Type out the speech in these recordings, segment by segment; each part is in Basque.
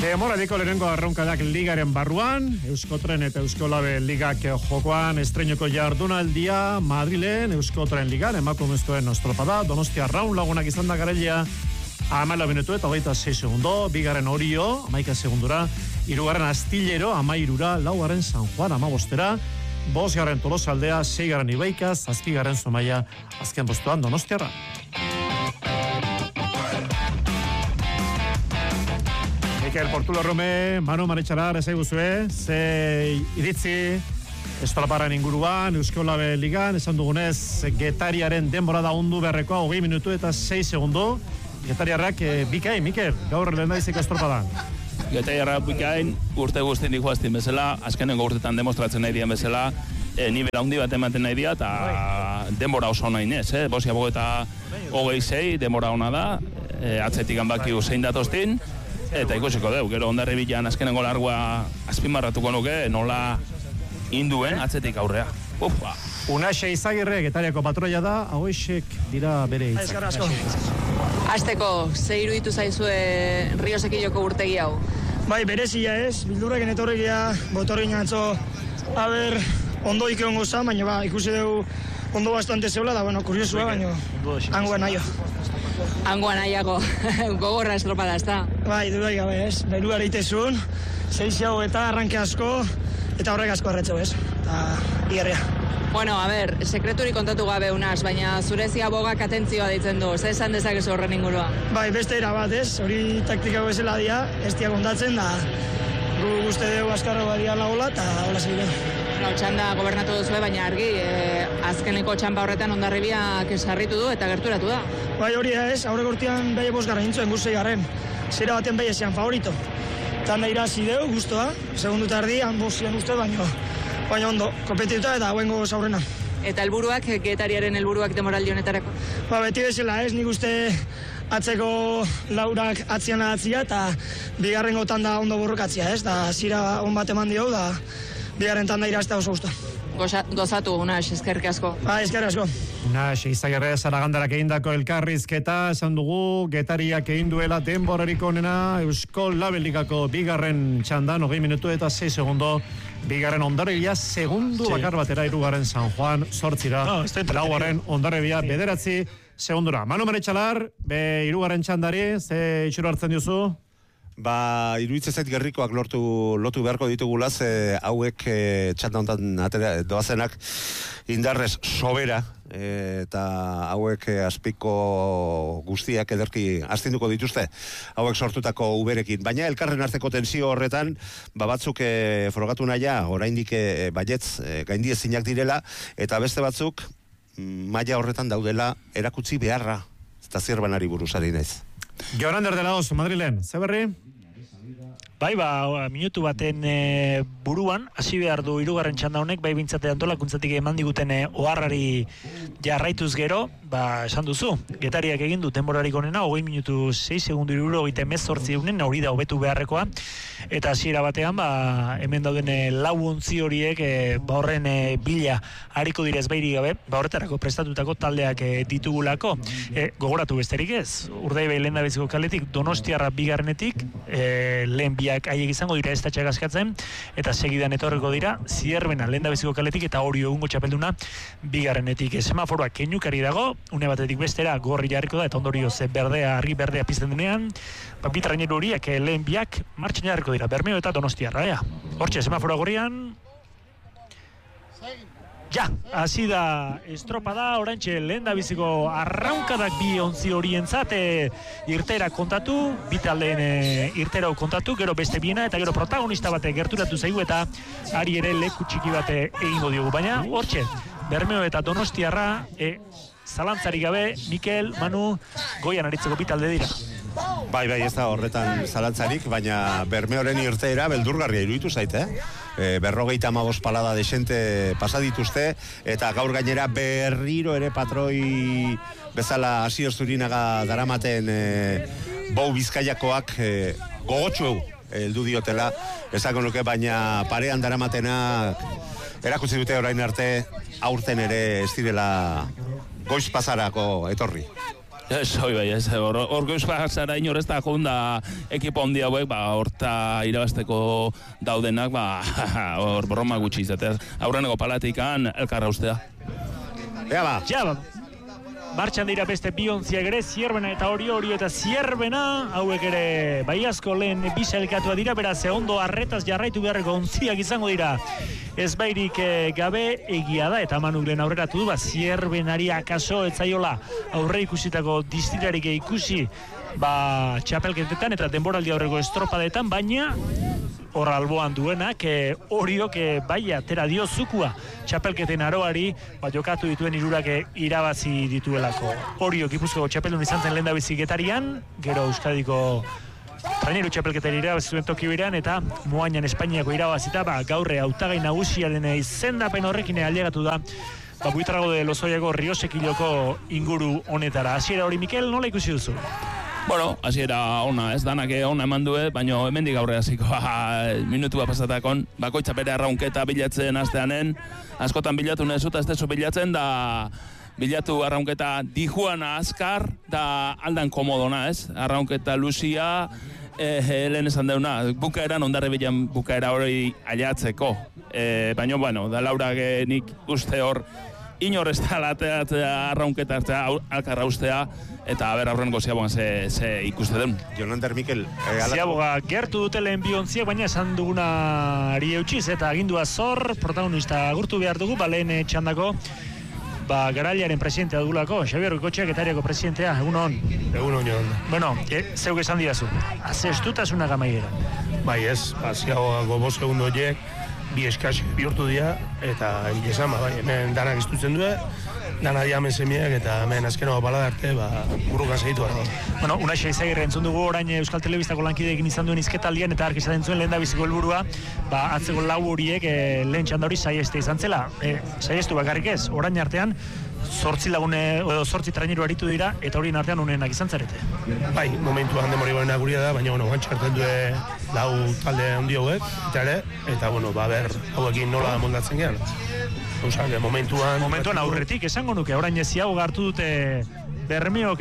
Demoradiko lehenengo arraunkadak ligaren barruan, Euskotren eta Euskolabe ligak jokoan estreinoko jardunaldia Madrilen, Euskotren ligan, emakumezkoen ostropada, Donostia Raun lagunak izan da garailea, 14 minutu eta 26 segundo, bigarren Orio, 11 segundura, hirugarren Astillero, 13-ra, laugarren San Juan, 15-ra, bosgarren Tolosaldea, 6garren Ibaika, 7garren Zumaia, azken postuan Donostia Raun. Mikel Portulo Rome, Manu Maritxalar, ezai guzue, ze iritzi Estolaparren inguruan, Euskolabe ligan, esan dugunez, Getariaren denbora da ondu beharrekoa, 20 minutu eta 6 segundo. Getariarrak bikain, Mikel, gaur lehen daizeko estropadan. Getariarrak bikain, urte guztien ikuaztin bezala, azkenengo urtetan demostratzen nahi dian bezala, nivel handi bat ematen nahi dia, eta denbora oso nahi nez, Bosia bogeta 26, denbora ona da, atzetik hanbakiu zein datoztin, eta ikusiko deu, gero ondarri bilan azkenengo largua azpimarratuko nuke, nola induen atzetik aurrea. Unaxe Izagirre, Getariako patroia da, hauexek dira bere hitzak. Azteko, ze iruditu zaizue Riosekiloko urtegi hau? Bai, berezia ez, bildurreken etorregia, botorri nantzo, haber, ondo ike ongo zan, baina ikusi dugu ondo bastante zeula, da, kuriosua, baina hangoan naio. Hangoan nahiako, gogorra estropada, ez da? Bai, dudai gabe ez, beru gareitezun, zeixiago eta arranke asko, eta horrek asko arretxo ez, eta igerria. Bueno, a ber, sekreturi kontatu gabe unaz, baina zurezia bogak atentzioa ditzen du, ze esan dezakezu horren ingurua? Bai, beste era bat ez, hori taktika bezala dia, ez dia kontatzen da, gu guzti dugu askarro badia lagola, eta hola zeire. No, txanda gobernatu duzue, baina argi, azkeneko txampa horretan Hondarribiak sarritu du eta gerturatu da. Bai, hori da ez, aurreko urtean behi bosgarren intzuen guzti garren, zera baten behi ezean favorito. Tanda irazi deu, guztua, segundu tardi, hanbozian uste, baina ondo, kompetituta eta hauen goz aurrena. Eta helburuak, Getariaren helburuak demoraldi honetarako? Beti bezala ez, nik uste atzeko laurak atzian atzia eta bigarren gotan da ondo borrokatzia ez, da zira on bat eman dio, da bigarren tanda irazta oso guztua. Gozatu, Unax, eskerrik asko. Eskerrik asko. Unax, Izagirre Zaragandarak egindako elkarrizketa, esan dugu, Getariak egin duela denborarik onena, Euskolabe ligako bigarren txandan, 20 minutu eta 6 segundo, bigarren Hondarribia, segundu bakar batera, hirugarren San Juan, 8-ra, laugarren Hondarribia, 9 segundura. Manu Maritxalar, hirugarren txandari, ze itxuro hartzen duzu? Iruditzen zait gerrikoak lotu beharko ditugula, ze hauek txanda honetan doazenak indarrez sobera, eta hauek azpiko guztiak ederki astinduko dituzte, hauek sortutako uberekin. Baina elkarren arteko tensio horretan, batzuk frogatu naia, oraindik baietz gaindiezinak direla, eta beste batzuk maila horretan daudela erakutsi beharra, eta zirbanari buruzari naiz. Jorander de la Oz, Madrilen, ze berri? Bai, minutu baten buruan, hasi behar du hirugarren txanda honek, bai bintzate antolakuntzatik eman diguten oharrari jarraituz gero, esan duzu, Getariak egin du denborarik onena, 20 minutu 6 segundu 78 eunen, hori da hobetu beharrekoa, eta hasiera batean, hemen dauden lau ontzi horiek, horren bila hariko direz bairi gabe, horretarako prestatutako taldeak ditugulako, gogoratu besterik ez, Urdaibai lehen dabeziko kaletik, Donostiarra bigarrenetik, lehen biak haiek izango dira ez tatxak askatzen, eta segidan etorreko dira, Zierbena lehen dabeziko kaletik, eta hori egungo txapelduna bigarrenetik. Semaforoa keinukari dago, une batetik bestera gorri jarriko da, eta ondorioz argi berdea pizten denean, bitraineru horiek lehen biak martxan jarriko dira, Bermeo eta Donostiarra, hortxe, semaforoa gorrian, hasi da estropada, oraintxe lehen da biziko arraunkadak bi ontzi horientzat irtera kontatu, bitaldeen irtera kontatu, gero beste biena, eta gero protagonista bate gerturatu zaigu, eta ari ere leku txiki bate egingo diogu, baina hortxe, Bermeo eta Donostiarra, zalantzarik gabe, Mikel, Manu, goian aritzeko bitalde dira. Bai, ez da horretan zalantzarik, baina Bermeoren irteera beldurgarria iruditu zait, 55 palada desente pasadituzte, eta gaur gainera berriro ere patroi bezala Asier Zurinaga daramaten Bou Bizkaiakoak gogotsu heldu diotela, esako nuke, baina parean daramatenak erakutsi dute orain arte aurten ere ez direla goiz pasarako etorri. Hoi bai, ez, hor geuzpatzara inor ez da jonda ekipo handi hauek, horta irabazteko daudenak, hor broma gutxi izatea. Aurreneko palatikan elkarra ustea. Ja, Martxan dira beste bi ontziak ere, Zierbena eta Orio eta Zierbena, hauek ere baiazko lehen bisailkatua dira, beraz ondo arretaz jarraitu beharreko ontziak izango dira. Ez bairik gabe egia da, eta Manuk aurreratu du, Zierbenari akaso etzaiola aurre ikusitako distirarik ikusi, txapelketetan eta denboraldi aurreko estropadetan, baina hor alboan duenak, Oriok bai atera dio zukua txapelketen aroari, jokatu dituen hirurak irabazi dituelako. Oriok Gipuzkoako txapeldun izan zen lehendabizi Getarian, gero Euskadiko traineru txapelketari irabazi zuen toki berean, eta Moañan Espainiako irabazita, gaurre hautagai nagusiaren izendapen horrekin ailegatu da, Buitrago de Lozoiako Riosekiloko inguru honetara. Hasiera hori, Mikel, nola ikusi duzu? Bueno, hasiera ona, ez danak ona eman du, baina hemendik aurrera hasiko minutua pasatakon, bakoitza bere arraunketa bilatzen hasteanen, askotan bilatu nezuta ez dezu bilatzen, da bilatu arraunketa dijuana azkar, da aldan komodona, ez? Arraunketa luzia, lehen esan deuna, bukaeran ondarre bilan bukaera hori ailatzeko. Baina, bueno, da Laura nik uste hor, inor ez da lateatzea arraunketa hartzea, alkarra ustea, eta aurrengo Ziabogan ze ikuste den. Jonander Mikel. Ziaboga gertu dute lehen biontziak, baina esan dugunari eutxiz, eta agindua zor, protagonista gurtu behar dugu, lehen txandako, Garailaren presidentea dugulako, Xabier Goikotxea, Getariako presidentea, egun hon. Egun hon, Jon. Bueno, zeuk esan didazu, azestutasunak amaiera. Bai ez, Ziabogako 5 segundo horiek, bi eskasi bihurtu dira, eta esan, hemen danak iztutzen du, dana diamen semiak, eta hemen azkeno balada arte, burrukan segitu gara. Bueno, Unaxe Izagirre entzun dugu orain Euskal Telebistako lankideekin izan duen izketaldian, eta ark izaten zuen lehen da biziko helburua, atzeko lau horiek lehen txanda hori saieste izan zela. Saiestu bakarrik ez, orain artean, 8 lagune, edo 8 traineru aritu dira, eta horien artean unenak izan zarete. Bai, momentuan demori gorena guria da, baina, gantxartzen du lau talde handi hauek, eta, hauekin nola moldatzen gehan. Momentuan aurretik, esango nuke, orain Ziaboga hartu dute Bermeok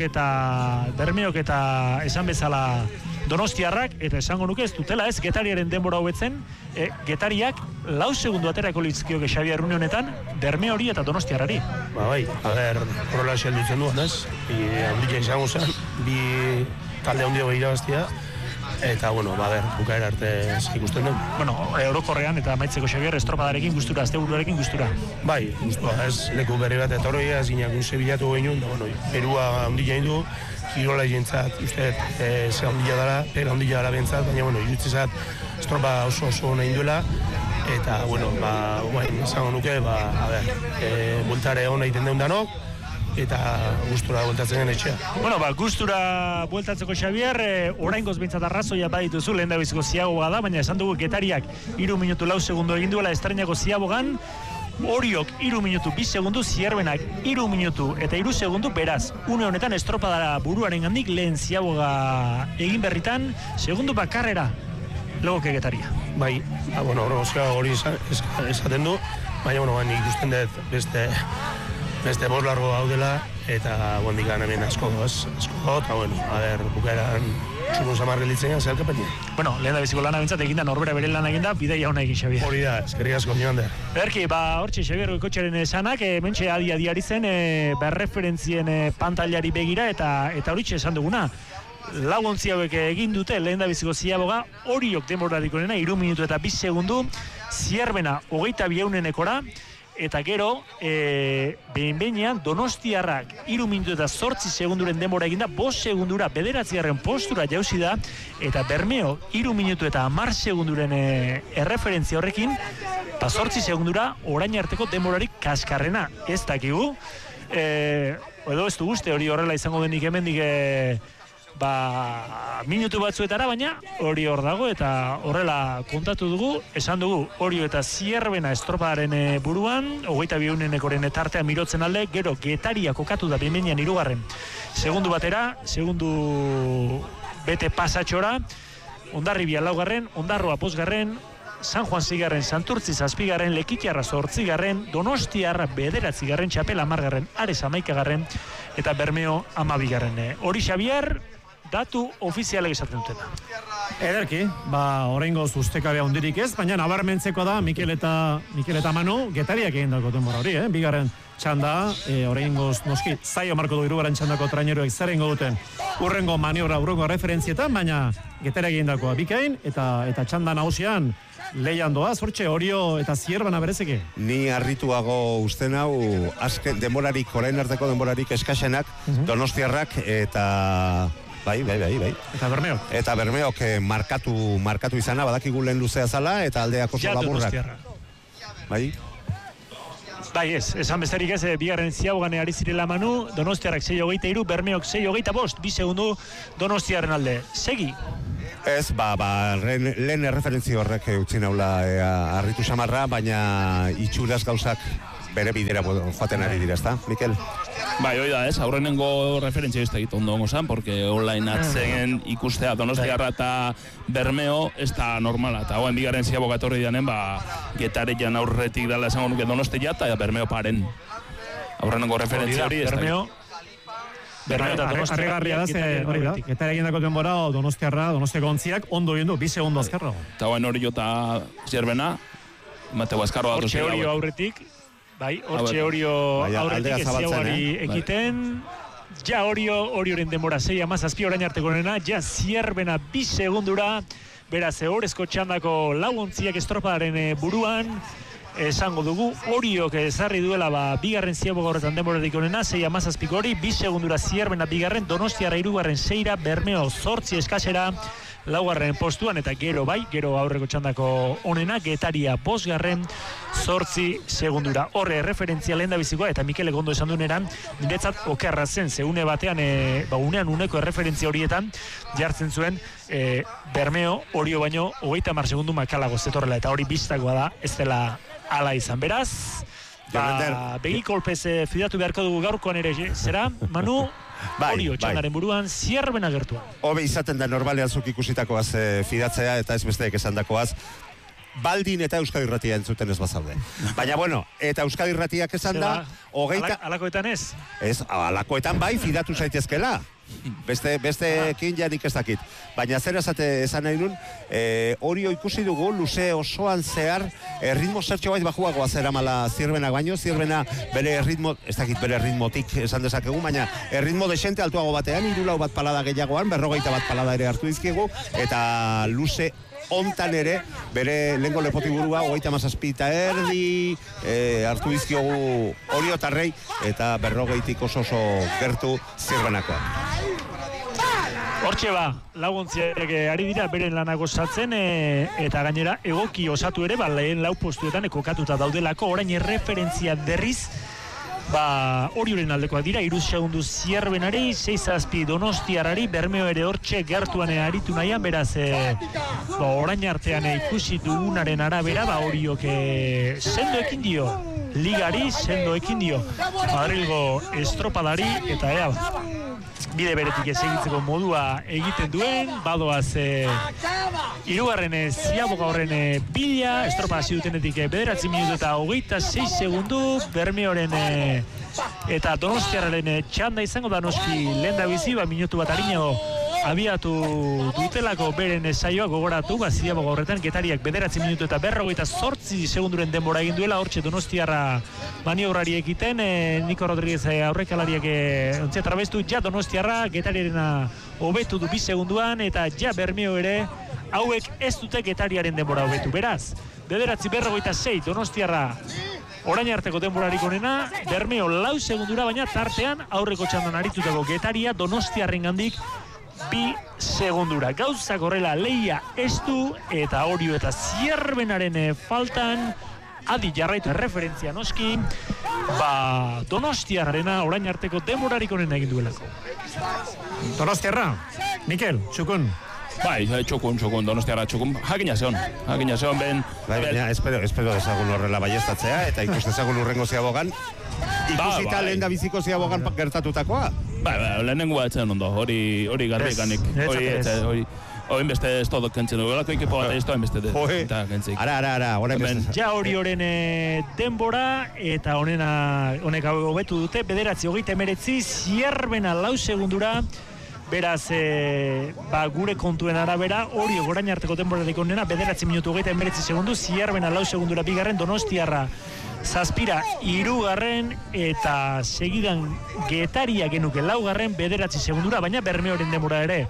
eta esan bezala Donostiarrak, eta esango nuke ez dutela ez, Getariaren denbora hobetzen, Getariak 4 segundu aterako litzkioke Xabier une honetan, Berme hori eta Donostiarrari. Bai, horrela xeldutzen duan, ez? Handia izango zen, bi talde handio irabaztia, eta, bukaera arte ikusten den. Orokorrean eta maitzeko Xabier estropadarekin gustura, asteburuarekin gustura. Bai, gustua, ez leku berri bat eta horreia, ez ginakun zebilatu gehien, perua handia hindu, girola jentzat, uste, ze handia dara, pera handia dara bentzat, baina, irutzezat, estropa oso nahi duela, eta, izango nuke, bultare hona egiten deun danok, eta gustura bueltatzen gen etxea. Gustura bueltatzeko Xabier, oraingoz behintzat arrazoia badituzu, lehen da biziko Ziaboga da, baina esan dugu Getariak 3 minutu 4 segundo egin duela estrenako Ziabogan, Oriok 3 minutu 2 segundu, Zierbenak 3 minutu eta 3 segundu, beraz, une honetan estropadara buruaren gandik lehen Ziaboga egin berritan, segundu bakarrera legoke Getaria. Bai, hori esaten du, baina, nik ikusten dut beste 5 largo daudela, eta bondikan hemen asko, eta, bukaeran txukun samarri litzen gan, zehalka pendia. Lehen da biziko lana bintzat eginda, norbera bere lana eginda, bideia hona egin, Xabier. Hori da, eskerrik asko, Jonander. Berki, hortxe, Xabier Goikotxearen esanak, mentxe adi-ari zen, berreferentzien pantailari begira, eta horitxe esan duguna. Lau ontzi hauek egin dute, lehen da biziko Ziaboga, Oriok denborariko nena, 3 minutu eta 2 segundu, Zierbena 22 eunenekora, eta gero, behin-behinean, Donostiarrak 3 minutu eta 8 segunduren denbora eginda, 5 segundura, 9. postura jauzi da, eta Bermeo 3 minutu eta 10 segunduren erreferentzia horrekin, 8 segundura orain arteko denborarik kaskarrena. Ez dakigu, edo ez du guzti hori horrela izango denik hemendik minutu batzuetara, baina hori hor dago, eta horrela kontatu dugu, esan dugu, Orio eta Zierbena estropadaren buruan, 22 eunenekoren tartea mirotzen alde, gero Getaria kokatu da behin-behinean 3. segundu batera, segundu bete pasatxora, Ondarribia 4, Ondarroa 5, San Juan 6, Santurtzi 7, Lekitarra 8, Donostiarra 9, Txapela 10, Ares 11 eta Bermeo 12. Hori Xabier, datu ofizialek esaten dutena. Ederki, oraingoz ustekabea hundirik ez, baina nabarmentzeko da Mikel eta Manu Getariak egin dako denbora hori, bigarren txanda, oraingoz noski zaio marko du hirugarren txandako traineroek zer egingo duten urrengo maniobra, urrengo referentzietan, baina Getariak egin dakoa bikain eta txanda nagusian lehian doaz, hortxe Orio eta Zierbana berezeke. Ni harrituago usten hau azken denborarik, orain arteko denborarik eskasenak, Donostiarrak eta Bai. Eta Bermeok markatu izana, badakigu lehen luzea zala, eta aldeak oso laburrak. Bai? Bai ez, esan besterik ez, bigarren ziaugane ari zirela Manu, Donostiarrak 6:23, Bermeok 6:25, 2 segundu Donostiarren alde. Segi? Ez, lehen erreferentzio horrek utzi naula harritu samarra, baina itxuraz gauzak bere bidera joaten ari dira, ezta, Mikel? Bai, hoi da, ez, aurrenengo referentzia ez da egiten ondo gongo zan, porque online atzen ikustea Donostiarra eta Bermeo ez da normala, eta hauen bigarren ziaboga etorri dianen, Getarean aurretik dala esango nuke Donostia eta Bermeo paren. Aurrenengo referentzia hori ez da. Arregarria da, hori da, Getare egindako denbora Donostiako ontziak ondo egin du, 2 segundu azkarro. Eta hauen Orio eta Zierbena, Mateo Azkarro datu zela. Hortxe Orio aurretik, hortxe Orio aurretik ez ziaguari ekiten, ja Orioren denbora 6:17 orain arteko nena, ja Zierbena 2 segundura, beraz horrezko txandako lauontziak estropadaren buruan, esango dugu, Oriok ezarri duela bigarren ziaboga horretan denborarik onena, 6:17 hori, 2 segundura Zierbena bigarren, Donostiarra 3, 6, Bermeo 8 eskasera, 4. postuan, eta gero aurreko txandako onena, Getaria 5, 8 segundura. Horre referentzia lehen da bizikoa, eta Mikelek ondo esan dueneran, niretzat okerra zen, ze une batean, uneko referentzia horietan, jartzen zuen, Bermeo, Orio baino, 30 segundu makalago zetorrela, eta hori biztakoa da, ez dela ala izan. Beraz, begi kolpez fidatu beharko dugu gaurkoan ere, zera, Manu? Orio txandaren buruan, Zierbena gertuan. Hobe izaten da normalean zuk ikusitakoaz fidatzea, eta ez besteek esandakoaz, Baldin eta Euskadi Irratia entzuten ez bazaude. Baina, eta Euskadi Irratiak esan da, Alakoetan ez? Ez, alakoetan bai, fidatu zaitezkela. Beste ekin janik ez dakit. Baina zer esan nahi nun, Orio ikusi dugu, luze osoan zehar, ritmo zertxo bait bajuagoa zera mala Zierbenak baino, Zierbena bere ritmo, ez dakit bere ritmotik esan dezakegu, baina ritmo desente altuago batean, 3 bat palada gehiagoan, 40 bat palada ere hartu dizkigu, eta luze ontan ere, bere lehenko lepotiburua, 37 eta erdi, hartu dizkiogu Orio tarrei, eta 40 oso gertu Zierbenakoa. Hortxe laguntziak ari dira beren lanako osatzen, eta gainera egoki osatu ere, lehen 4 postuetan kokatuta daudelako, orain erreferentzia berriz, Orioren aldekoak dira, 3 segundu Zierbenari, 6:7 Donostiarrari, Bermeo ere hortxe gertuan aritu nahian, beraz, orain artean ikusi dugunaren arabera, Oriok sendo ekin dio, ligari sendo ekin dio, Madrilgo estropadari, eta bide beretik egitzeko modua egiten duen, badoaz hirugarren ziaboga horren bila, estropa hasi dutenetik 9 minutu eta 26 segundu, Bermeoren eta Donostiarraren txanda izango da noski lehen da bizi, minutu bat harinago abiatu dutelako beren saioa gogoratu, ziaboga horretan, Getariak 9 minutu eta 48 segunduren denbora egin duela, hortxe Donostiarra maniobrari ekiten, Niko Rodríguez aurrekalariak ontzia trabestu, ja Donostiarra Getariarena hobetu du 2 segunduan, eta ja Bermeo ere hauek ez dute Getariaren denbora hobetu. Beraz, 9:46 Donostiarra orain arteko denborarik onena, Bermeo 4 segundura, baina tartean aurreko txandan aritutako Getaria Donostiarrengandik 2 segundura. Gauzak horrela lehia estu, eta Orio eta Zierbenaren faltan, adi jarraitu referentzia noski, Donostiarrena orain arteko denborarik onena egin duelako. Donostiarra, Mikel, txukun. Bai, txukun, Donostiarra txukun. Jakina zeon ben... Baina, espero dezagun horrela baiestatzea, eta ikus dezagun urrengo ziabogan, ikusita lehen da biziko ziabogan gertatutakoa. Lehenengoa etzen ondo, hori garbikanik. Oin beste ez todo kentzen dugu, lako ekipo bat ez doa beste eta kentzik. Ara, orain beste. Ja horioren denbora, eta honek hobetu dute, 9:39, Zierbena 4 segundura, beraz, gure kontuen arabera, Orio gorain arteko denborarik onena, 9:39 segundu, Zierbena 4 segundura bigarren, Donostiarra Zazpira 3. eta segidan Getaria genuke 4. 9 segundura, baina Bermeoren denbora ere.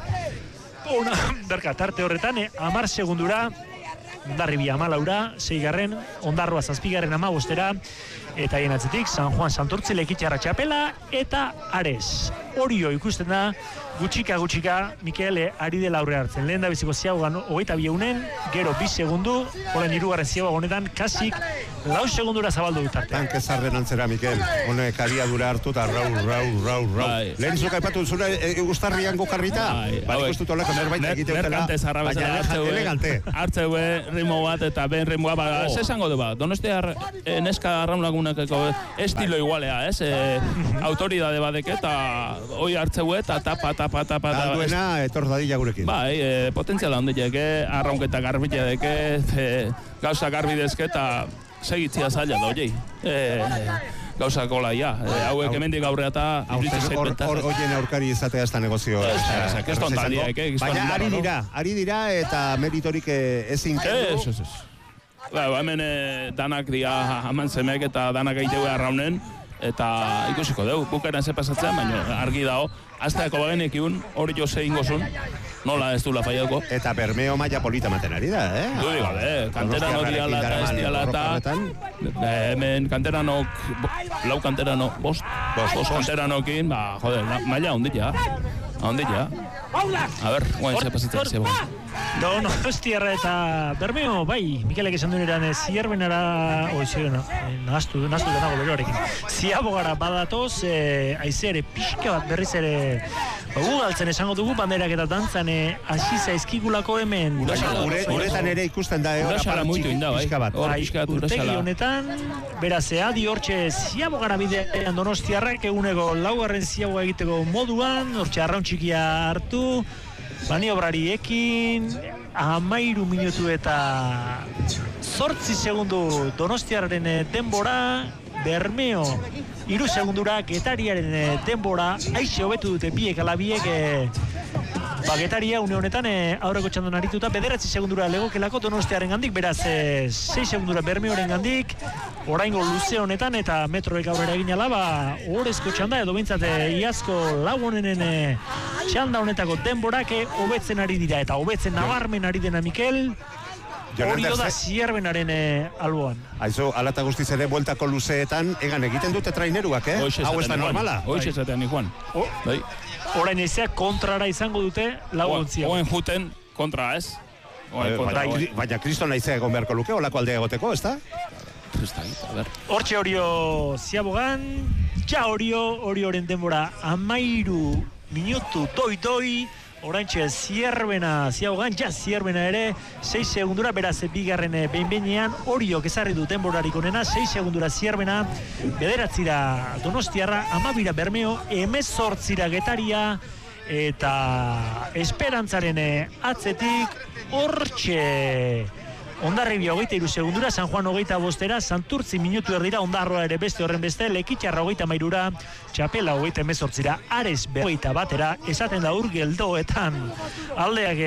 Tarte horretan, 10 segundura, Ondarribia 14, 6. Ondarroa 7. 15, eta hien atzetik, San Juan Santurtzi Lekitxarra Txapela, eta Ares. Orio ikusten da, gutxika, Mikel ari dela aurre hartzen. Lehen da biziko ziagogan 22 unen, gero 2 segundu, horren 3. ziagogan honetan, kasik 4 segundura zabaldu dut arte. Tanke zarren antzera, Mikel. Honek abiadura hartu eta rau. Lehen zuka aipatu zure Uztarrian gokarrita? Ikustut olako nerbait egite utela, baina elegante. Hartzeu ritmo bat eta ben ritmoa, ez esango du ba. Donostiar neska arraunlagunekeko estilo igualea, ez? Autoridade badek eta hoi hartzeu eta tapa. Alduena etor dadila gurekin. Bai, potentziala ondilek, arraunketa garbila deke, gauza garbidezke eta segitzia zaila da, oiei. Gauza kola, hauek emendik aurrea eta Oien aurkari izatea ez da negozio. Ez tontaldiak, baina ari dira eta meritorik ezin kendu. Ez. Hemen danak dia haman zemek eta danak egiteu arraunen, eta ikusiko dugu, bukaren ze pasatzen, baina argi dago, azteako bagenek iun, hori jo ze ingozun, nola ez du la faiako. Eta Bermeo maila polita maten ari da, Dudi gabe, kanterano diala eta ez diala eta hemen kanteranok, lau kanterano, bost kanteranokin, maila ondila. A ber, guain ze pasatzen ze bagenek. Donostiarra eta Bermeo, bai, Mikelek esan duen eran Zierbenara, nahaztu denago beroarekin. Ziabogara badatoz, aizere pixka bat berriz ere gugaltzen esango dugu, banderak eta dantzan hasi zaizkigulako hemen. Uretan ere ikusten da, urasala muitu inda, bai. Urtegi honetan, beraz, adi hortxe Ziabogara bidean Donostiarrak eguneko 4. ziaboga egiteko moduan, hortxe arraun txikia hartu, maniobrari ekin, 13 minutu eta 8 segundu Donostiarren denbora, Bermeo 3 segundura, Getariaren denbora, aixe hobetu dute biek ala biek, Getaria une honetan aurreko txandon arituta 9 segundura legokelako Donostiaren gandik, beraz 6 segundura Bermeoren gandik, oraingo luze honetan eta metroek aurrera egin ala, horrezko txanda edo bintzat iazko lagunenen txanda honetako denborak hobetzen ari dira eta hobetzen nabarmen ari dena Mikel, hori da Zierbenaren alboan. Aizu, alata guztiz ere, bueltako luzeetan egan egiten dute traineruak, Hau ez da normala. Hoxe esatean Juan. Bai. Orain ezea kontrara izango dute laguntzia. Oen juten kontra, ez? Baina kriston aizea egon beharko luke, olako aldea egoteko, ez da? Hortxe Orio Ziabogan, Orioren denbora 13 minutu doi, oraintxe Ziabogan, Zierbena ere 6 segundura, beraz bigarren behin-behinean Oriok ezarri du denborarik onena, 6 segundura Zierbena, 9 Donostiarra, 12 Bermeo, 18 Getaria, eta Esperantzaren atzetik hortxe Ondarribia 23 segundura, San Juan 25, Santurtzi minutu erdira, Ondarroa ere beste horren beste, Lekitxarra 33, Txapela 18, Ares 21, esaten da geldoetan aldeak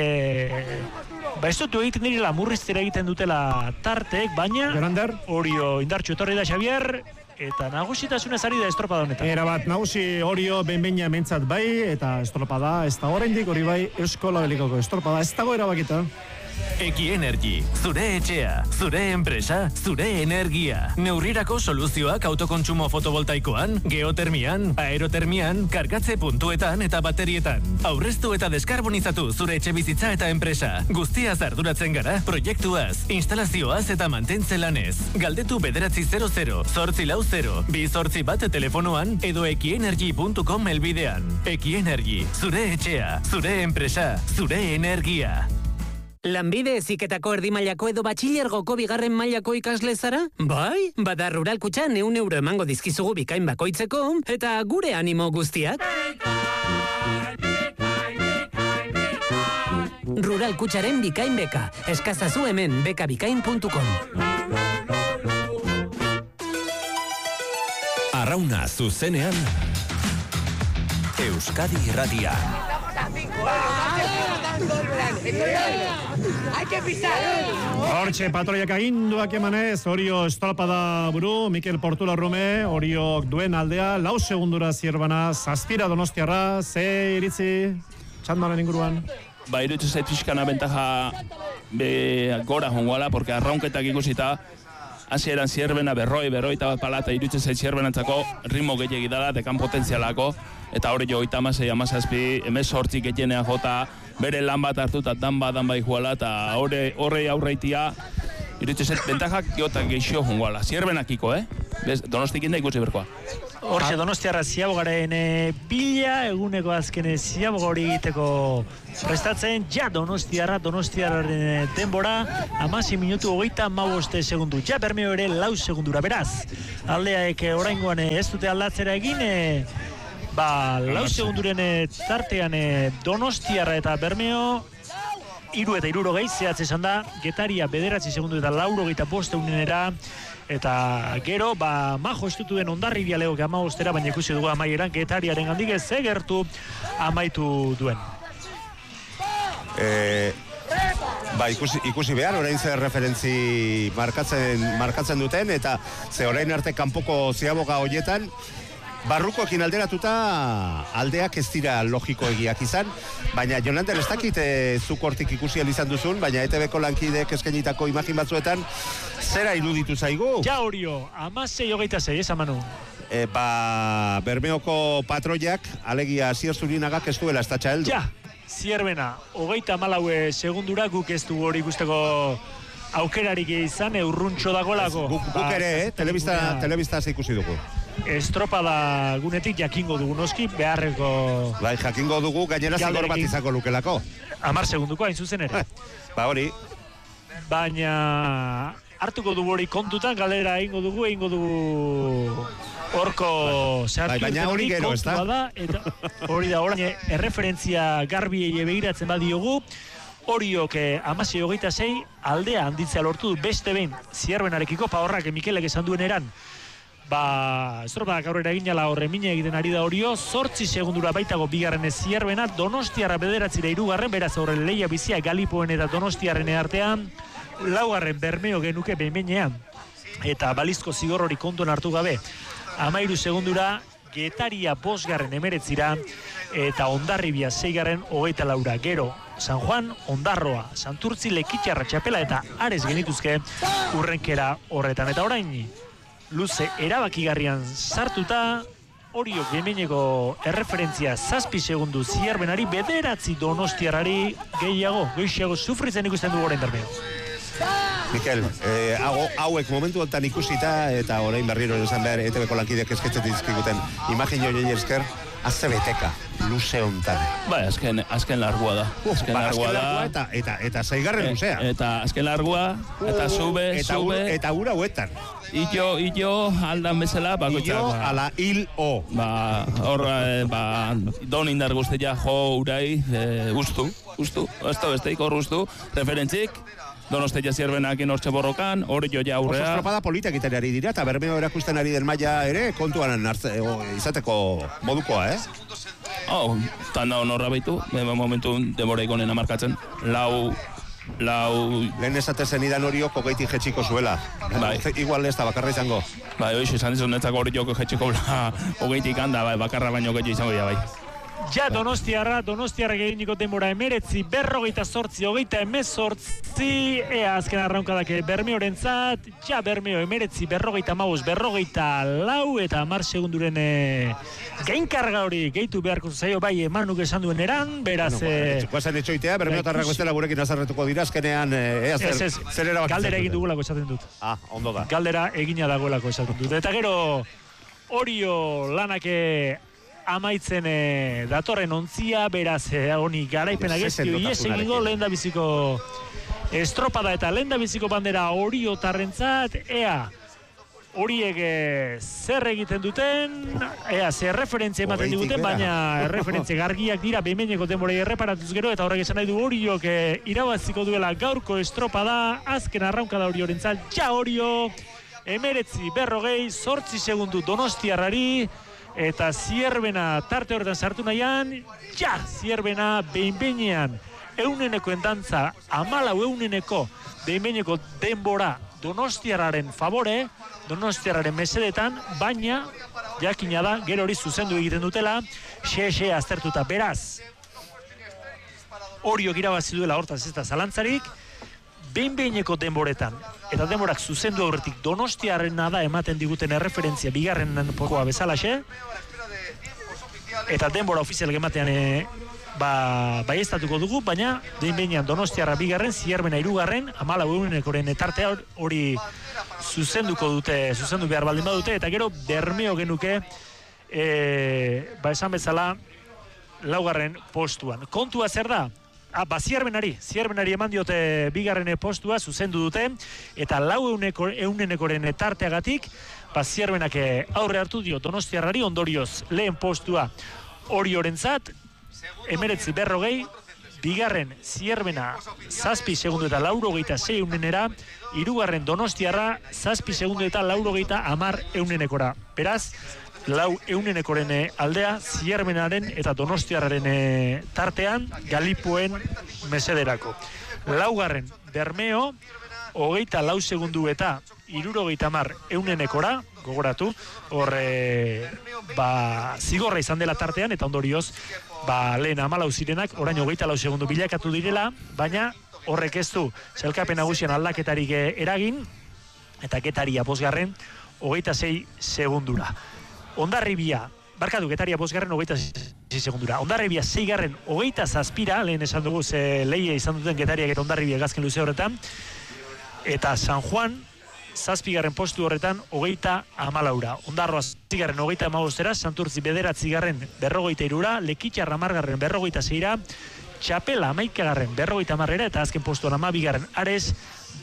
ez dutu egiten direla, murriztera egiten dutela tartek, baina Orio indartxu etorri da Xavier, eta nagusitasunez ari da estropada honetan. Era bat, nagusi Orio behin-beina mentzat bai, eta estropada, ez da oraindik hori bai, Euskola Belikoko estropada, ez dago erabakita. Eki-Energy, zure etxea, zure enpresa, zure energia. Neurrirako soluzioak autokontsumo fotovoltaikoan, geotermian, aerotermian, kargatze puntuetan eta baterietan. Aurreztu eta deskarbonizatu zure etxe bizitza eta enpresa. Guztiaz arduratzen gara, proiektuaz, instalazioaz eta mantentze lanez. Galdetu 900 840 281 telefonoan edo ekienergy.com elbidean. Eki-Energy, zure etxea, zure enpresa, zure energia. Lanbide heziketako erdimailako edo batxilergoko 2. mailako ikasle zara? Bai, bada Rural Kutxan 100 euro emango dizkizugu bikain bakoitzeko, eta gure animo guztiak. Rural Kutxaren bikain beka. Eskazazu hemen bekabikain.com. Arrauna zuzenean Euskadi Irratia. Hortxe, patroiak aginduak emanez, Orio estolpada buru, Mikel Portula Rume, Oriok duen aldea, 4 segundura zierbana, zazpira Donostiarra, ze iritzi txandaren inguruan? Ba, iritzu zait pixkana bentaja gora jongoala, porque arraunketak ikusita, hasieran zierbena berroi eta bat pala, eta iritzu zait zierbenantzako ritmo gehiagi dala, dekan potentzialako, eta hori jo, 36, 18 gehienea jota, bere lan bat hartu eta dan bai juala, eta horrei aurreitia, iritzu zait bentajak geotak geixio jongoala. Zierbenakiko, Donostik inda ikusi berkoa. Hortxe, Donostiarra ziabogaren bila, eguneko azkene ziabogori egiteko prestatzen, Donostiarraren denbora, 16 minutu 35 segundu, Bermeo ere 4 segundura, beraz, aldeaek oraingoan ez dute aldatzera egin, 4 segunduren tartean Donostiarra eta Bermeo, 3 eta 60 zehatz esan da, Getaria 9 segundu eta 45 unenera, eta gero, majo estutu den Hondarribia legoke 15, baina ikusi dugu amaieran Getariaren gandik ez gertu amaitu duen. Ikusi behar, orain zer referentzi markatzen duten, eta ze orain arte kanpoko ziaboga horietan, barrukoekin alderatuta aldeak ez dira logiko egiak izan, baina Jonander ez dakit zuk hortik ikusi izan duzun, baina ETV-ko lankideek eskainitako imagin batzuetan zera iruditu zaigu? Ja, Orio, 16-26, esan Manu. Bermeoko patroiak, alegia Asier Zurinagak ez duela estatxa heldu. Ja, zierbena, 34 segundura guk ez du hori guzteko aukerarik izan, urruntxo dagolako. Guk ere, telebista ikusi dugu. Estropada gunetik jakingo dugu noski, beharreko... Jakingo dugu, gainera zigor bat izako lukelako. 10 segunduko hain zuzen ere. Hori. Baina hartuko dugu hori kontutan, galera egingo dugu horko baina hori gero, ez da? Hori da, orain erreferentzia garbiei begiratzen badiogu, Oriok 16-26 aldea handitzea lortu du beste behin Zierbenarekiko, Horrak Mikelek esan duen eran, estropadak aurrera eginala horre mine egiten ari da Orio, 8 segundura baitago bigarren Zierbena, Donostiarra 9 beraz horre leia bizia Galipoen eta Donostiarren artean, 4 Bermeo genuke behin-behinean, eta balizko zigor hori kontuan hartu gabe, 13 segundura Getaria 5 19 eta Hondarribia 6 24, gero San Juan, Ondarroa, Santurtzi, Lekitxarra, Txapela eta Ares genituzke urrenkera horretan. Eta orain, luze erabakigarrian sartuta, Oriok behineko erreferentzia 7 segundu Zierbenari, 9 Donostiarrari gehiago sufritzen ikusten dugu orain Bermeo. Mikel, hauek momentu honetan ikusita, eta orain berriro esan behar ETV-ko lankideak esketzen dizkiguten imagin joan esker, azte beteka, luze honetan. Azken largua da. Azken largua eta 6. luzea. Eta azken largua, eta sube. Eta ura huetan. Ito aldan bezala, bakoitzak. Ito ala hil-o. Don indar guztia jo urai, ustu. Esto besteik hor ustu. Referentzik, Donostia Zierbenakin hortxe borrokan, hori joia aurrea. Oso estropada politak egiten ari dira, eta Bermeo erakusten ari den maila ere, kontuan izateko modukoa, Tanda honorra baitu, momentu denbora ikonena markatzen, lau... Lehen esatezen idan Oriok 20 jetxiko zuela. Igual ez da bakarra izango. Hoxe, esan dizun netzako Oriok jetxiko 20 handa, bakarra baino gehiago izango dira, Ja, Donostiarra gehieniko denbora 19, 28, 18, ea azken arraunkadak Bermeorentzat, Bermeo 19, 44, eta 10 segunduren gainkarga hori gehitu beharko zaio bai Manuk esan duen eran, beraz... Guazen etxoitea, Bermeotarrak bestela gurekin azarretuko dira, azkenean zer erabakitzen. Galdera egin dugulako esaten dut. Ondo da. Galdera egina dagoelako esaten dut. Eta gero, Orio lanak amaitzen datorren ontzia, beraz honi garaipena gezio ies egingo lehendabiziko estropada eta lehendabiziko bandera Oriotarrentzat, ea horiek zer egiten duten, zer referentzia ematen diguten, baina referentzia gargiak dira, behinbeineko denborei erreparatuz gero, eta horrek esan nahi du Oriok irabaziko duela gaurko estropada, azken arraunkada Oriorentzat, Orio, 19:40, 8 segundu Donostiarrari, eta Zierbena tarte horretan sartu nahian, Zierbena behinbeinean, euneneko endantza, 14 behinbeineko denbora Donostiarraren favore, Donostiarraren mesedetan, baina jakina da, gero hori zuzendu egiten dutela, xe aztertuta. Beraz, Oriok irabazi duela hortaz ez da zalantzarik, behinbeineko denboretan, eta denborak zuzendu aurretik Donostiarrena da ematen diguten erreferentzia bigarren pokoa bezalaxe, eta denbora ofizial ematean baieztatuko dugu, baina behinbeinean Donostiarra bigarren, Zierbena hirugarren, 14 etartea hori zuzendu behar baldin badute, eta gero Bermeo genuke esan bezala laugarren postuan. Kontua zer da? Zierbenari eman diote bigarren postua zuzendu dute, eta 4 etarteagatik Zierbenak aurre hartu dio Donostiarrari, ondorioz lehen postua Oriorentzat, 19:40, bigarren Zierbena 7 segundu eta 86 eunenera, hirugarren Donostiarra 7 segundu eta 90 eunenekora. Beraz, 4 eunenekoren aldea Zierbenaren eta Donostiarraren tartean Galipuen mesederako. Laugarren Bermeo 24 segundu eta 70 eunenekora, gogoratu, zigorra izan dela tartean, eta ondorioz, lehen 14 zirenak, orain 24 segundu bilakatu direla, baina horrek ez du sailkapen nagusian aldaketarik eragin, eta Getaria 5. 26 segundura. Hondarribia, Getaria 5. 26 segundura. Hondarribia 6. 27, lehen esan dugu, lehia izan duten Getariak eta Hondarribia gazken luze horretan, eta San Juan 7. postu horretan 34. Ondarroa 6. 35, Santurtzi 9. 43, Lekitxarra 10. 46, Txapela 11. 50, eta azken postuan 12. Ares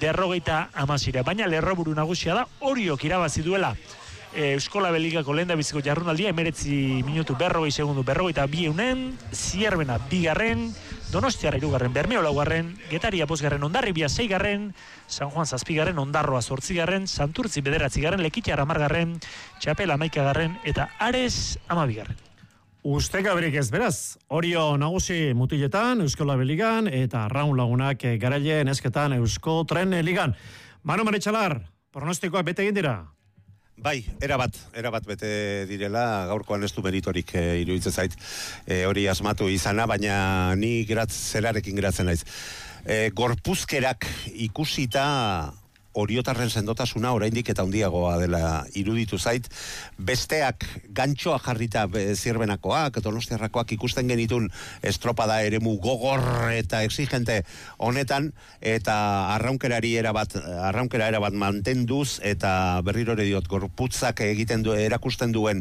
50. Baina lerroburu nagusia da Oriok irabazi duela Euskolabel Ligako lehendabiziko jardunaldia, 19 minutu 40 segundu 42 eunen, Zierbena 2, Donostiarra 3, Bermeo 4, Getaria 5, Hondarribia 6, San Juan 7, Ondarroa 8, Santurtzi 9, Lekitxarra 10, Txapela 11 eta Ares 12. Ustekaberik ez beraz, Orio nagusi mutiletan, Euskolabel Ligan, eta Raun lagunak garaileen esketan Eusko Tren Ligan. Manu Maritxalar, pronostikoak bete egin dira? Bai, erabat bete direla, gaurkoan ez du meritorik iruditzen zait hori asmatu izana, baina ni zerarekin geratzen naiz. Gorpuzkerak ikusita Oriotarren sendotasuna oraindik eta handiagoa dela iruditu zait. Besteak gantxoa jarrita Zierbenakoak, Donostiarrakoak ikusten genitun estropada eremu gogor eta exigente honetan, eta arraunkera erabat mantenduz, eta berriro ere diot, gorputzak erakusten duen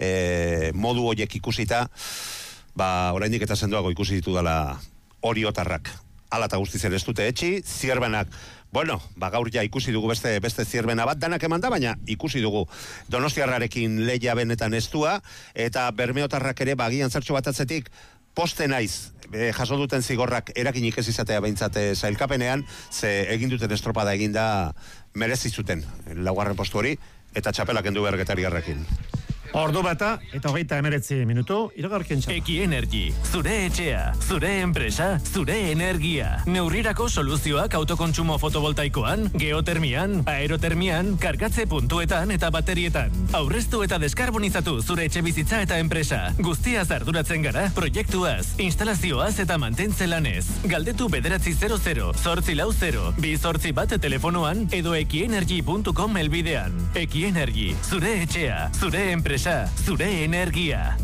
modu horiek ikusita, oraindik eta sendoago ikusi ditu dela Oriotarrak. Hala eta guztiz ere ez dute etxi, Zierbenak, gaur ja ikusi dugu beste Zierbena bat, danak eman da, baina ikusi dugu Donostiarrarekin lehia benetan estua, eta Bermeotarrak ere bagian zertxo bat atzetik poste naiz, jaso duten zigorrak erakinik ez izatea behintzate sailkapenean, ze egin duten estropada eginda merezi zuten 4. postu hori, eta txapelak kendu behar Getariarrekin. Ordu bata eta 39 minutu, iragarkien txapa. Eki-Energy, zure etxea, zure enpresa, zure energia. Neurrirako soluzioak autokontsumo fotovoltaikoan, geotermian, aerotermian, kargatze puntuetan eta baterietan. Aurreztu eta deskarbonizatu zure etxe bizitza eta enpresa. Guztiaz arduratzen gara, proiektuaz, instalazioaz eta mantentze lanez. Galdetu 900 840 281 telefonoan edo ekienergy.com elbidean. Eki-Energy, zure etxea, zure enpresa, zure energia.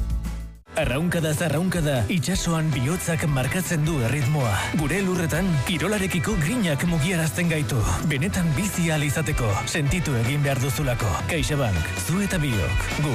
Arraunkada, itsasoan bihotzak markatzen du erritmoa. Gure lurretan, kirolarekiko grinak mugiarazten gaitu. Benetan bizi ahal izateko, sentitu egin behar duzulako. CaixaBank, zu eta biok, gu.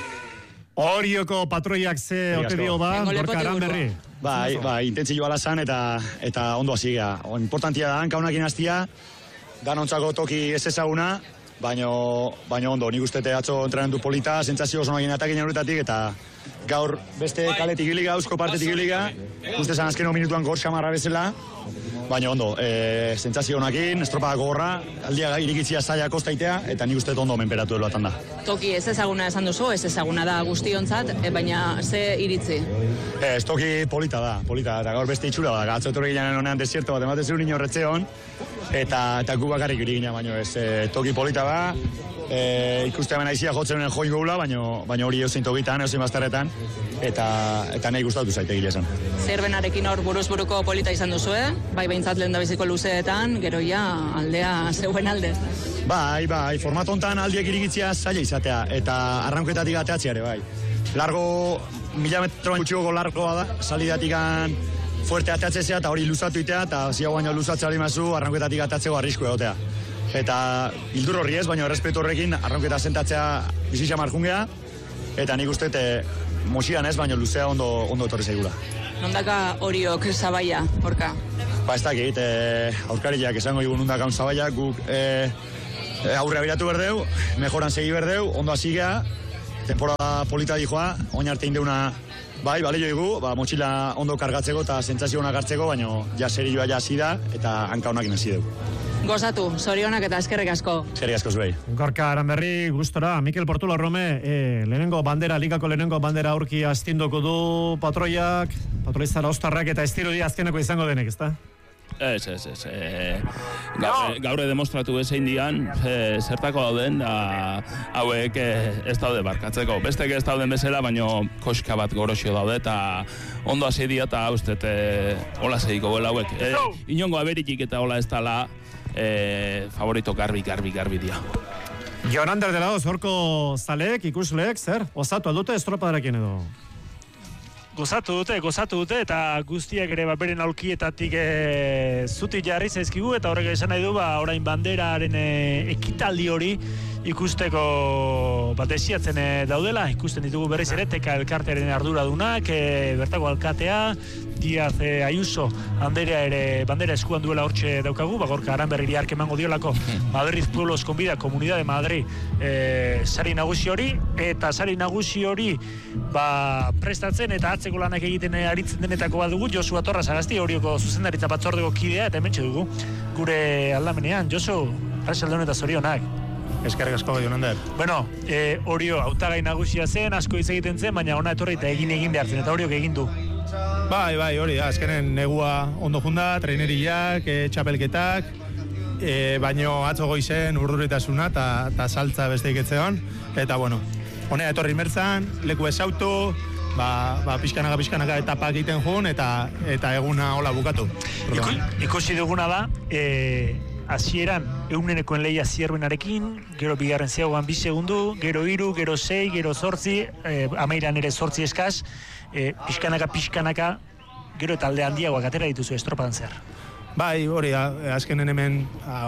Orioko patroiak ze ote dio Gorka Aranberri. Intentzio alazan eta ondo hasi gara. Importantia da, hankaunakin hastia, danontzako toki ez ezaguna, baina ondo, nik uste atzo entrenamendu polita, sentsazio oso nagin atakin horretatik, eta gaur beste kaletik iliga, eusko partetik iliga, uste zan azkeno minutuan gor xamarra bezala, baina ondo, sentsazio honakin, estropada gogorra, aldia irikitzia zaila kostaitea, eta nik uste ondo menperatu eloatan da. Toki ez ezaguna esan duzu, ez ezaguna da guztiontzat, baina ze iritzi? Ez toki polita da, eta gaur beste itxura da, gatzo etorri ginen honean desierto bat, ematen zuen inorretzeon, eta gu bakarrik irigina, baina ez toki polita da, ikuste hemen aizia jotzen join goula, baina hori eusin tokitan, eusin bazterretan, eta nahi gustatu zaite gile esan. Zerbenarekin hor buruz-buruko polita izan duzu, bai behintzat lehen dabiziko luzeetan, gero ja aldea zeuen alde. Bai, formato hontan aldiek irigitzia zaila izatea, eta arranketatik ateatzea ere, bai. Largo, 1000 metroan gutxigoko largoa da, salidatikan fuerte ateatzea, eta hori luzatu itea, eta ziago baino luzatzea hori mazu, arranketatik ateatzeko arrisko egotea. Eta hildur horri ez, baina errespetu horrekin arranketa sentatzea bizitza marjungea, eta nik uste mosian ez, baina luzea ondo etorri zaigula. Nondaka horiok zabaia, horka? Ba ez dakit, aurkariak esango dugu nondaka on zabaia, guk aurrea biratu berdeu, mejoran segi berdeu, ondo azigea, temporada polita dijoa, oin arte indeuna bai, balio dugu, motxila ondo kargatzeko eta sentsazio honak hartzeko, baina ja serioa ja hasi da eta hanka honak hasi dugu. Gozatu, zorionak eta eskerrik asko. Eskerrik asko zuei. Gorka Aranberri gustora, Mikel Portulo Rome, ligako lehenengo bandera aurki astindoko du patroizara ostarrak eta estirudi azkeneko izango denek, ezta? Ez. Gaur demostratu ezein dian, zertako dauden, hauek ez daude barkatzeko. Bestek ez dauden bezala, baino koska bat goroxio daude, eta ondo hasi dia, eta ustet, hola zeiko goela hauek. Inongo aberitik eta hola ez dala, favorito garbi dia. Jon Ander de la Hoz, horko zaleek, ikusleek, zer? Osatu aldute estropadarekin edo? Gozatu dute, eta guztiak ere beren aulkietatik zutik jarri zaizkigu, eta horrek esan nahi du, orain banderaren ekitaldi hori ikusteko desiatzen daudela, ikusten ditugu berriz ere, Teka elkartearen arduradunak, bertako alkatea, Diaz Ayuso Anderea ere bandera eskuan duela hortxe daukagu, Gorka Aranberri ark emango diolako Madrid Pueblos Convida, Comunidad de Madrid sari nagusi hori, eta sari nagusi hori prestatzen eta atzeko lanak egiten aritzen denetako bat dugu, Josu Atorra Sagasti, Orioko zuzendaritza batzordeko kidea, eta hementxe dugu gure aldamenean. Josu, arratsalde eta zorionak. Eskerrik asko Jon Ander. Bueno, Orio hautagai nagusia zen, asko hitz egiten zen, baina ona etorri eta egin behar zen, eta Oriok egin du. Bai, hori da, azkenen negua ondo junda, traineriak, txapelketak, baino atzo goizen urduritasuna eta saltza beste iketzeon, eta bueno, honea etorri mertzan, leku ezautu, pixkanaka etapak egiten jun, eta eguna hola bukatu. Ikusi duguna da, hasieran eunenekoen lehia zierbenarekin, gero bigarren ziagoan 2 segundu, gero 3, gero 6, gero 8, amairan ere 8 eskaz, pixkanaka, gero eta alde handiagoak atera dituzu estropadan zer. Bai, hori, azkenen hemen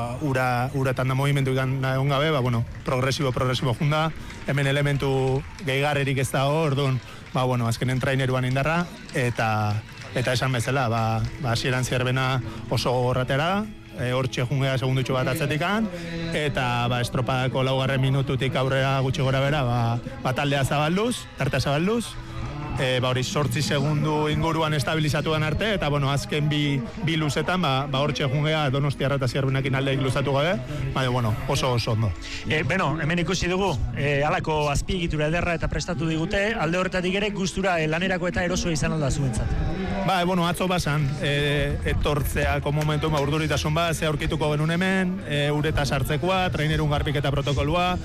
uratan da movimentu egon gabe, progresibo junda, hemen elementu gehigarrerik ez da hor, orduan, azkenen traineruan indarra, eta esan bezala, hasieran zierbena oso gogorratera, hortxe jungea segundutxo bat atzetikan, eta estropadako 4. minututik aurrera gutxi gora bera, taldea zabalduz, tartea zabalduz, hori 8 segundu inguruan estabilizatuan arte, eta azken bi luzetan, hortxe jungea Donostiarra eta Zierbenakin aldeik luzatu gabe, oso ondo. Hemen ikusi dugu, halako azpiegitura ederra eta prestatu digute, alde horretatik ere gustura lanerako eta erosoa izan alda zuentzat. Atzo basan, etortzeako momentu urduritasun bat, ze aurkituko genuen hemen, ureta sartzekoa, trainerun garbik eta protokoloa,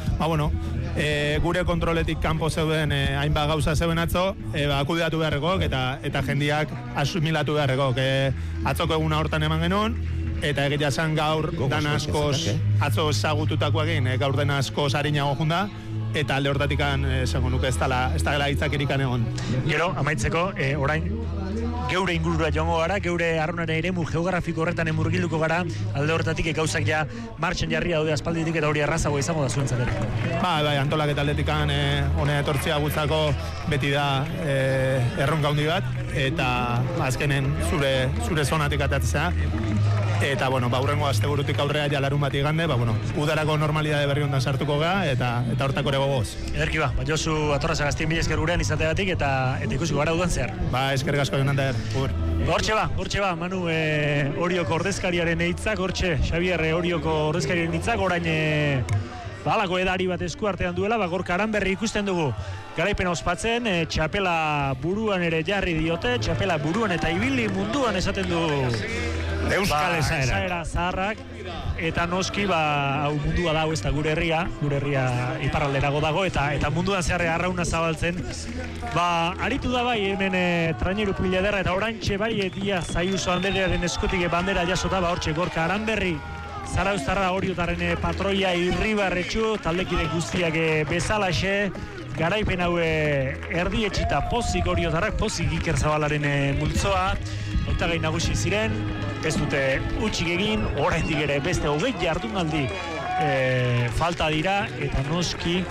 gure kontroletik kanpo zeuden hainbat gauza zeuden atzo, akudeatu beharrekok eta jendiak asimilatu beharrekok. Atzoko eguna hortan eman genuen, eta egitea zen gaur dan askoz, atzo ezagututako egin, gaur den askoz harinago junda, eta alde hortatik esango nuke ez dela hitzakirikan egon. Gero, amaitzeko, orain, geure ingurura joango gara, geure arronaren eremu geografiko horretan emurgilduko gara, alde horretatik gauzak ja martxan jarria daude aspalditik eta hori errazago izango da zuentzat ere. Antolak eta atletikan honea etortzea gutzako beti da erronka handi bat, eta azkenen zure zonatik atatzea, eta, bueno, urrengo asteburutik aurrea ja larun bat igande, udarako normalidade berri ondan sartuko ga, eta hortako ere gogoz. Ederki Josu atorraza gaztien mila esker gurean izateagatik, eta ikusiko gara udan zehar. Eskerrik asko Jonander, Hortxe ba, Manu, Orioko ordezkariaren hitzak, Xabier Orioko ordezkariaren hitzak, orain halako edari bat esku artean duela, Gorka Aranberri ikusten dugu. Garaipena ospatzen, txapela buruan ere jarri diote, txapela buruan eta ibili munduan esaten du Euskal esaera zaharrak, eta noski hau mundua da, ez da gure herria iparralderago dago, eta munduan zeharre arrauna zabaltzen. Aritu da bai hemen traineru Puiladerra, eta oraintxe bai Dia Zaiuso Anderearen eskutik bandera jasota, hortxe Gorka Aranberri, Zarauztarra Oriotarren patroia irribarretxu, taldekide guztiak bezalaxe, garaipen hau erdietxita pozik Oriotarrak, pozik Iker Zabalaren multzoa, hautagai nagusi ziren, ez dute utxik egin, oraindik ere beste 20 jardunaldi falta dira, eta noski,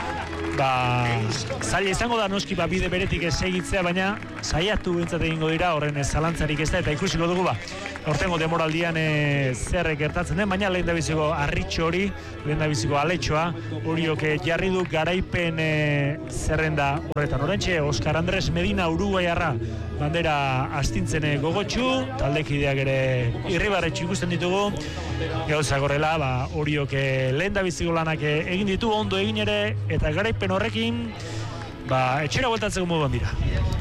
zaila izango da noski bide beretik ez segitzea, baina saiatu bintzat egingo dira, horren zalantzarik ez da, eta ikusiko dugu hortengo demoraldian zer gertatzen den, baina lehen da biziko arritxo hori, lehen da biziko aletxoa, Oriok jarri du garaipen zerrenda horretan. Horrentxe, Oskar Andres Medina Uruguaiarra bandera astintzen gogotxu, taldekideak ere irribarretxu ikusten ditugu, gauza gorrela, Oriok lehen da biziko lanak egin ditu, ondo egin ere, eta garaipen horrekin, etxera bueltatzeko moduan dira.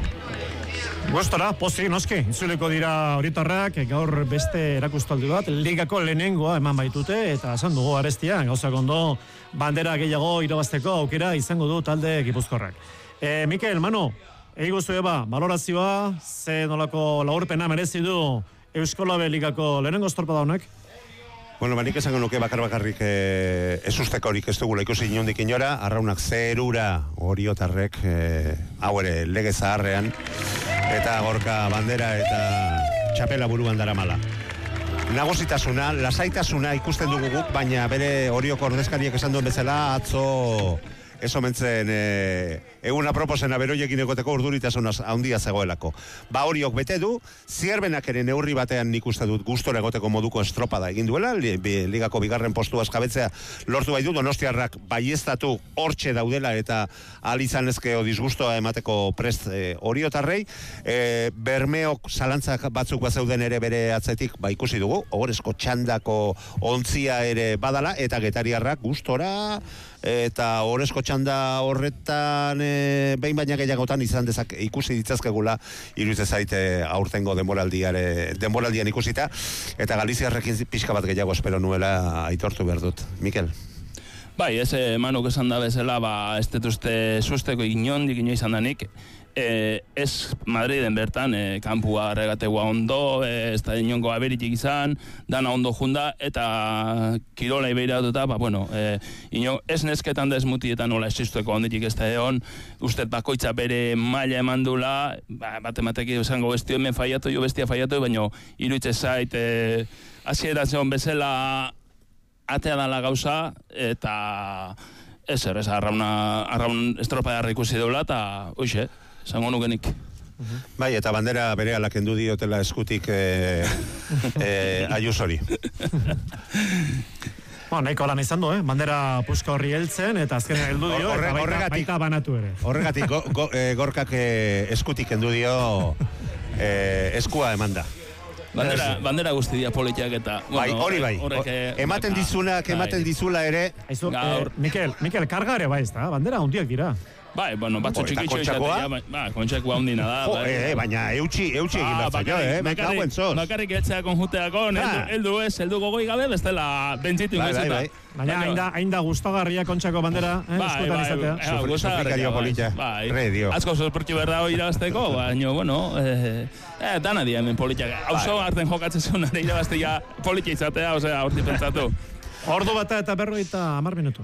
Gustora, pozik noski, itzuliko dira Oriotarrak, gaur beste erakustaldi bat, ligako lehenengoa eman baitute, eta esan dugu arestia, gauzak ondo, bandera gehiago irabazteko aukera izango du talde Gipuzkoarrak. Mikel, Manu, eguztu balorazioa, ze nolako laurpena merezi du Euskolabe ligako lehenengo estorpada honek? Nik esango nuke bakarrik ez ustekorik ez dugula ikusi inondik inora, arraunak zerura Oriotarrek, hau ere lege zaharrean, eta Gorka bandera eta txapela buruan daramala. Nagusitasuna, lasaitasuna ikusten dugu guk, baina bere Orioko ordezkariek esan duen bezala, atzo ez omentzen egun aproposena beroiekin egoteko urduritasun handia zegoelako. Oriok bete du, zierbenak ere neurri batean nik uste dut gustora egoteko moduko estropada egin duela, ligako bigarren postua eskabetzea lortu bai du, Donostiarrak baieztatu hortxe daudela eta ahal izan ezkeo disgustoa emateko prest Oriotarrei, Bermeok zalantzak batzuk bazeuden ere bere atzetik ikusi dugu, Ohorezko txandako ontzia ere badala, eta Getariarrak gustora eta Ohorezko txanda horretan behin baina gehiagotan izan ikusi ditzazkegula, iruditzen zaite aurtengo denboraldian ikusita, eta Galiziarrekin pixka bat gehiago espero nuela aitortu behar dut. Mikel? Ez Manuk esan da bezala, ez detuzte susteko inondik izan danik, ez Madriden bertan, kampua regategua ondo, ez da inongo aberitik izan, dana ondo junda, eta kirola ibeiratuta, ez nesketan da ez mutietan nola esisteko onditik ez da egon, uste bakoitza bere maila eman dula, batemateki esango bestia hemen faiatu, jo bestia faiatu, baina iruitze zait, hasieran zegoen bezala atea dala gauza, eta ez arraun estropadarra ikusi deula, eta hoxe, zango nukenik. Eta bandera bere alakendu diotela eskutik Ayusori. Nahiko lan izan du, bandera puska horri heltzen, eta azkenean heldu dio, eta baita banatu ere. Horregatik Gorkak eskutik kendu dio eskua eman da. Bandera guzti dia politiak eta... Hori bai, ematen dizula ere... Mikel, karga ere bai ez da, bandera hundiak dira. Batzu txikitxo izatea, kontxakoa hundina da. Baina eutxi egin bat zaino, meka hauen zoz. Bakarrik etxea konjuteako, heldu gogoi gabe, bestela bentzitu ingozuta. Baina hain da gustagarria kontxako bandera, eskutan izatea. Sufrikario polita, redio. Asko sorportxu berda hori irabazteko, baina, dana di hemen politiak. Hauzo arten jokatzen zuen ere irabaztea politia izatea, horti pentsatu. Ordu bata eta 50 minutu.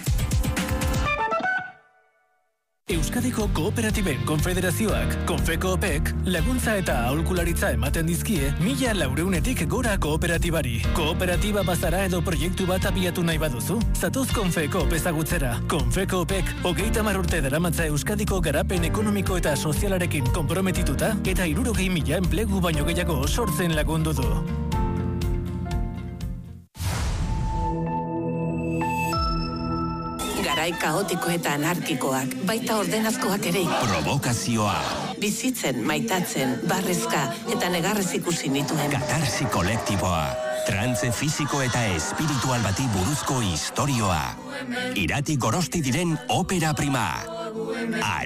Euskadiko Kooperatiben Konfederazioak, Konfekoopek, laguntza eta aholkularitza ematen dizkie 1400-etik gora kooperatibari. Kooperatiba bazara edo proiektu bat abiatu nahi baduzu? Zatoz Konfekoop ezagutzera. Konfekoopek 30 urte daramatza Euskadiko garapen ekonomiko eta sozialarekin konprometituta eta 60.000 enplegu baino gehiago sortzen lagundu du. garai kaotiko eta anarkikoak, baita ordenazkoak ere. Provokazioa. Bizitzen, maitatzen, barrezka eta negarrez ikusi nituen. Katarsi kolektiboa. Trantze fisiko eta espiritual bati buruzko istorioa. Irati Gorosti diren opera prima.